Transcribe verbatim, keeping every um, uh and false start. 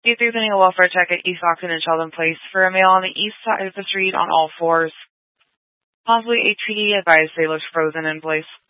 eight-day a welfare check at East Auckland and Sheldon Place for a male on the east side of the street on all fours. Possibly H P D advised they looked frozen in place.